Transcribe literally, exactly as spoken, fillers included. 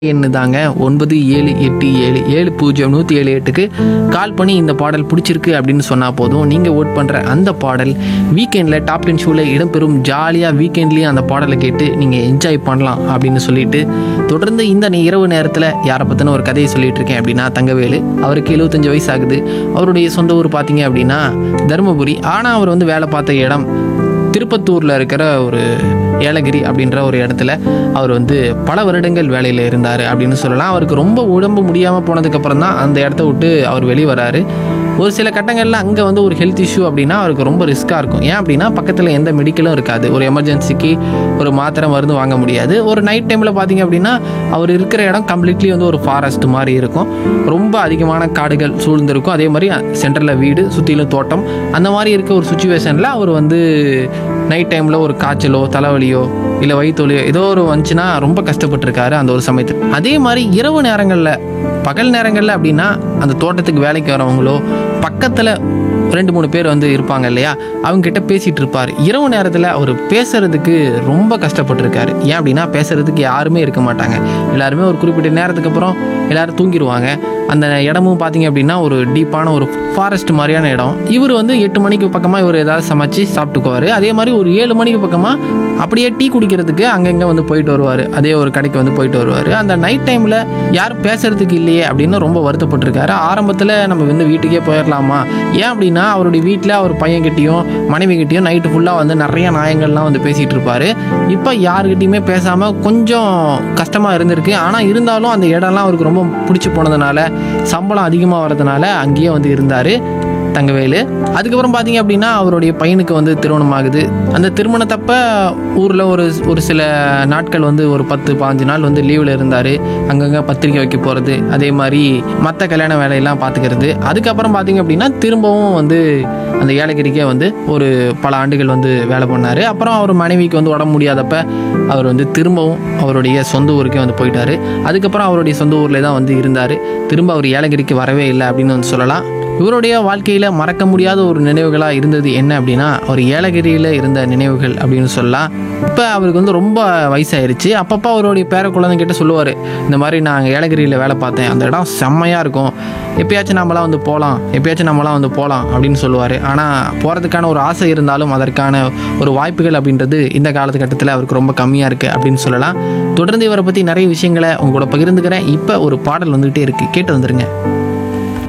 எண்ணு தாங்க ஒன்பது ஏழு எட்டு ஏழு ஏழு பூஜ்ஜியம் நூற்றி ஏழு எட்டுக்கு கால் பண்ணி இந்த பாடல் பிடிச்சிருக்கு அப்படின்னு சொன்னால் போதும். நீங்கள் ஓட் பண்ணுற அந்த பாடல் வீக்கெண்டில் டாப் டென் ஷோவில் இடம்பெறும். ஜாலியாக வீக்கெண்ட்லேயும் அந்த பாடலை கேட்டு நீங்கள் என்ஜாய் பண்ணலாம் அப்படின்னு சொல்லிட்டு தொடர்ந்து இந்த நே- இரவு நேரத்தில் யாரை பற்றின ஒரு கதையை சொல்லிட்டு இருக்கேன் அப்படின்னா தங்கவேலு. அவருக்கு எழுபத்தஞ்சு வயசு ஆகுது. அவருடைய சொந்த ஊர் பார்த்தீங்க அப்படின்னா தருமபுரி. ஆனால் அவர் வந்து வேலை பார்த்த இடம் திருப்பத்தூரில் இருக்கிற ஒரு ஏலகிரி அப்படின்ற ஒரு இடத்துல அவர் வந்து பல வருடங்கள் வேலையில் இருந்தார் அப்படின்னு சொல்லலாம். அவருக்கு ரொம்ப உடம்பு முடியாமல் போனதுக்கப்புறம் தான் அந்த இடத்த விட்டு அவர் வெளியே வராரு. ஒரு சில கட்டங்களில் அங்கே வந்து ஒரு ஹெல்த் இஷ்யூ அப்படின்னா அவருக்கு ரொம்ப ரிஸ்க்காக இருக்கும். ஏன் அப்படின்னா பக்கத்தில் எந்த மெடிக்கலும் இருக்காது. ஒரு எமர்ஜென்சிக்கு ஒரு மாத்திரை மருந்து வாங்க முடியாது. ஒரு நைட் டைமில் பார்த்தீங்க அப்படின்னா அவர் இருக்கிற இடம் கம்ப்ளீட்லி வந்து ஒரு ஃபாரஸ்ட் மாதிரி இருக்கும். ரொம்ப அதிகமான காடுகள் சூழ்ந்திருக்கும். அதே மாதிரி சென்டரில் வீடு, சுற்றிலும் தோட்டம், அந்த மாதிரி இருக்க ஒரு சுச்சுவேஷனில் அவர் வந்து நைட் டைமில் ஒரு காய்ச்சலோ தலைவலியோ இல்லை வயிற்றுலியோ ஏதோ ஒரு வந்துச்சுன்னா ரொம்ப கஷ்டப்பட்டிருக்காரு அந்த ஒரு சமயத்தில். அதே மாதிரி இரவு நேரங்களில், பகல் நேரங்களில் அப்படின்னா அந்த தோட்டத்துக்கு வேலைக்கு வரவங்களோ பக்கத்தில் ரெண்டு மூணு பேர் வந்து இருப்பாங்க இல்லையா, அவங்க கிட்ட பேசிகிட்டு இருப்பார். இரவு நேரத்தில் அவர் பேசுறதுக்கு ரொம்ப கஷ்டப்பட்டிருக்காரு. ஏன் அப்படின்னா பேசுறதுக்கு யாருமே இருக்க மாட்டாங்க. எல்லாருமே ஒரு குறிப்பிட்ட நேரத்துக்கு அப்புறம் எல்லாரும் தூங்கிடுவாங்க. அந்த இடமும் பார்த்தீங்க அப்படின்னா ஒரு டீப்பான ஒரு ஃபாரஸ்ட் மாதிரியான இடம். இவர் வந்து எட்டு மணிக்கு பக்கமாக இவர் ஏதாவது சமைச்சு சாப்பிட்டுக்குவார். அதே மாதிரி ஒரு ஏழு மணிக்கு பக்கமாக அப்படியே டீ குடிக்கிறதுக்கு அங்கங்கே வந்து போயிட்டு வருவார். அதே ஒரு கடைக்கு வந்து போயிட்டு வருவார். அந்த நைட் டைமில் யாரும் பேசுறதுக்கு இல்லையே அப்படின்னு ரொம்ப வருத்தப்பட்டிருக்காரு. ஆரம்பத்தில் நம்ம வந்து வீட்டுக்கே போயிடலாமா, ஏன் அப்படின்னா அவருடைய வீட்டில் அவர் பையன்கிட்டையும் மனைவிகிட்டையும் நைட்டு ஃபுல்லாக வந்து நிறைய நாயங்கள்லாம் வந்து பேசிகிட்டு இருப்பார். இப்போ யாருக்கிட்டையுமே பேசாமல் கொஞ்சம் கஷ்டமாக இருந்திருக்கு. ஆனால் இருந்தாலும் அந்த இடம்லாம் அவருக்கு ரொம்ப பிடிச்சி போனதுனால, சம்பளம் அதிகமாக வர்றதுனால அங்கேயே வந்து இருந்தார் தங்கவேலு. அதுக்கப்புறம் பார்த்தீங்க அப்படின்னா அவருடைய பையனுக்கு வந்து திருமணம் ஆகுது. அந்த திருமணத்தப்ப ஊரில் ஒரு ஒரு சில நாட்கள் வந்து ஒரு பத்து பாஞ்சு நாள் வந்து லீவில் இருந்தார். அங்கங்கே பத்திரிக்கை வைக்க போகிறது, அதே மாதிரி மற்ற கல்யாண வேலையெல்லாம் பார்த்துக்கிறது. அதுக்கப்புறம் பார்த்தீங்க அப்படின்னா திரும்பவும் வந்து அந்த ஏலகிரிக்கே வந்து ஒரு பல ஆண்டுகள் வந்து வேலை பண்ணார். அப்புறம் அவர் மனைவிக்கு வந்து உடம்பு முடியாதப்ப அவர் வந்து திரும்பவும் அவருடைய சொந்த ஊருக்கே வந்து போயிட்டார். அதுக்கப்புறம் அவருடைய சொந்த ஊரில் தான் வந்து இருந்தார். திரும்ப அவர் ஏலகிரிக்கு வரவே இல்லை அப்படின்னு வந்து சொல்லலாம். இவருடைய வாழ்க்கையில் மறக்க முடியாத ஒரு நினைவுகளாக இருந்தது என்ன அப்படின்னா அவர் ஏலகிரியில் இருந்த நினைவுகள் அப்படின்னு சொல்லலாம். இப்போ அவருக்கு வந்து ரொம்ப வயசாயிருச்சு. அப்பப்போ அவருடைய பேர குழந்தைங்கிட்ட சொல்லுவார், இந்த மாதிரி நான் ஏலகிரியில் வேலை பார்த்தேன், அந்த இடம் செம்மையாக இருக்கும், எப்பயாச்சும் நம்மளாம் வந்து போகலாம், எப்பயாச்சும் நம்மளாம் வந்து போகலாம் அப்படின்னு சொல்லுவார். ஆனால் போகிறதுக்கான ஒரு ஆசை இருந்தாலும் அதற்கான ஒரு வாய்ப்புகள் அப்படின்றது இந்த காலகட்டத்தில் அவருக்கு ரொம்ப கம்மியாக இருக்குது அப்படின்னு சொல்லலாம். தொடர்ந்து இவரை பற்றி நிறைய விஷயங்களை உங்களோட பகிர்ந்துக்கிறேன். இப்போ ஒரு பாடல் வந்துகிட்டே இருக்குது, கேட்டு வந்துருங்க.